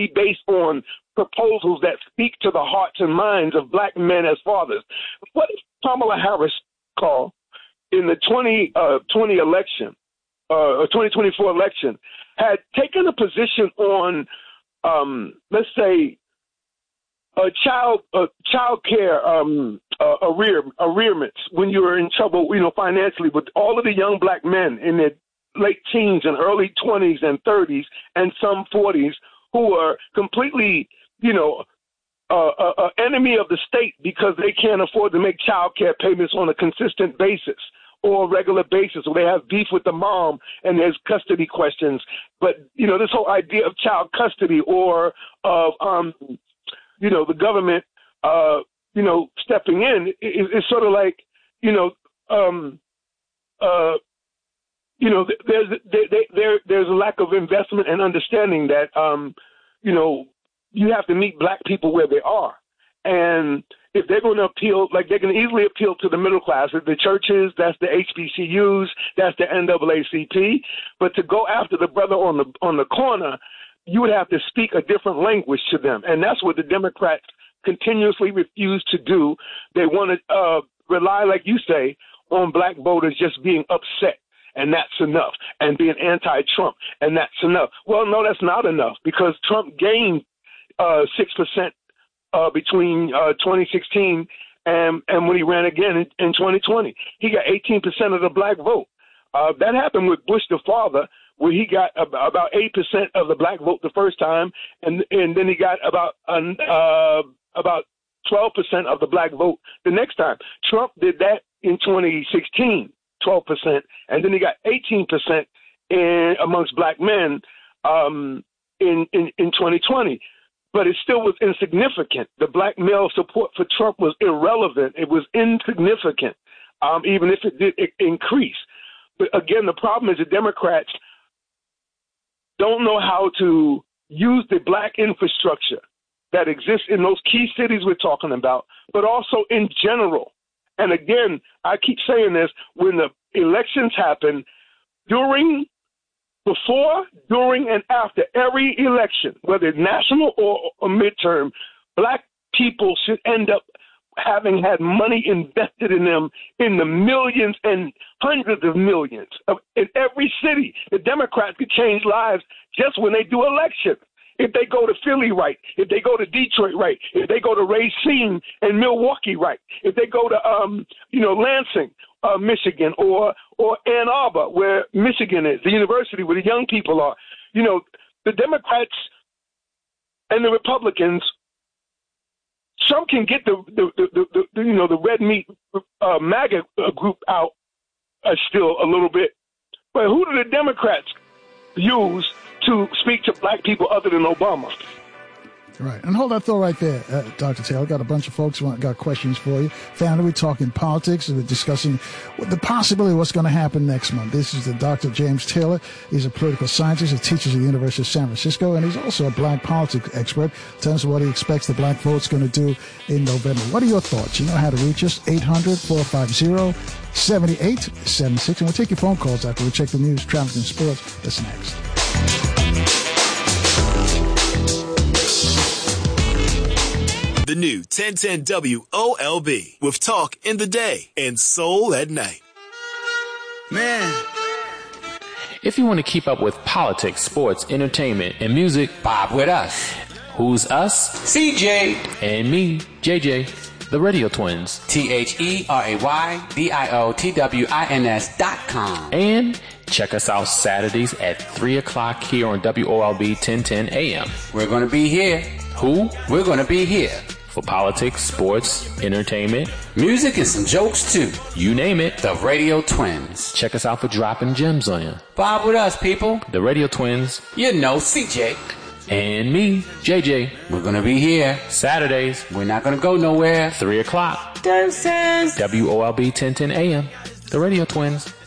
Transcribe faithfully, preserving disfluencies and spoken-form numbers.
be based on proposals that speak to the hearts and minds of black men as fathers. What if Kamala Harris call in the twenty twenty election, uh, or twenty twenty-four election, had taken a position on, um, let's say, a child, uh, child care, um, uh, arrear, arrearments when you were in trouble, you know, financially, with all of the young black men in their late teens and early twenties and thirties and some forties who are completely, you know, uh, uh, uh, enemy of the state because they can't afford to make child care payments on a consistent basis or a regular basis, or they have beef with the mom and there's custody questions. But, you know, this whole idea of child custody or of, um, you know, the government, uh, you know, stepping in is, is sort of like, you know, um, uh, you know, there's there, there there's a lack of investment and understanding that, um, you know, you have to meet black people where they are. And if they're going to appeal, like they can easily appeal to the middle class, the churches, that's the H B C Us, that's the N double A C P. But to go after the brother on the on the corner, you would have to speak a different language to them. And that's what the Democrats continuously refuse to do. They want to uh, rely, like you say, on black voters just being upset. And that's enough, and being anti-Trump, and that's enough. Well, no, that's not enough, because Trump gained uh, six percent uh, between uh, twenty sixteen and, and when he ran again in, in twenty twenty. He got eighteen percent of the black vote. Uh, that happened with Bush the father, where he got about eight percent of the black vote the first time, and and then he got about uh, about twelve percent of the black vote the next time. Trump did that in twenty sixteen. twelve percent, and then he got eighteen percent in amongst black men um, in, in, in twenty twenty. But it still was insignificant. The black male support for Trump was irrelevant. It was insignificant, um, even if it did it increase. But again, the problem is the Democrats don't know how to use the black infrastructure that exists in those key cities we're talking about, but also in general. And again, I keep saying this, when the elections happen, during, before, during, and after every election, whether it's national or, or midterm, black people should end up having had money invested in them in the millions and hundreds of millions of, in every city. The Democrats could change lives just when they do elections. If they go to Philly, right? If they go to Detroit, right? If they go to Racine and Milwaukee, right? If they go to, um, you know, Lansing, uh, Michigan, or or Ann Arbor, where Michigan is, the university where the young people are, you know, the Democrats and the Republicans, some can get the, the, the, the, the you know, the red meat uh, MAGA group out uh, still a little bit. But who do the Democrats use to speak to black people other than Obama? Right. And hold that thought right there, uh, Doctor Taylor. Got a bunch of folks who got questions for you. Family, we're talking politics. We're discussing the possibility of what's going to happen next month. This is the Doctor James Taylor. He's a political scientist. He teaches at the University of San Francisco, and he's also a black politics expert. Tells us what he expects the black vote's going to do in November. What are your thoughts? You know how to reach us, eight hundred, four five zero, seven eight seven six. And we'll take your phone calls after we check the news, traffic, and sports. That's next. The new ten ten W O L B with talk in the day and soul at night. Man. If you want to keep up with politics, sports, entertainment, and music, Bob with us. Who's us? C J. And me, J J, the Radio Twins. T H E R A Y D I O T W I N S dot com. And check us out Saturdays at three o'clock here on W O L B ten ten A M. We're going to be here. Who? We're going to be here. For politics, sports, entertainment, music, and some jokes, too. You name it. The Radio Twins. Check us out for dropping gems on you. Bob with us, people. The Radio Twins. You know, C J. And me, J J. We're going to be here. Saturdays. We're not going to go nowhere. three o'clock. Deuces. W O L B ten ten A M. The Radio Twins.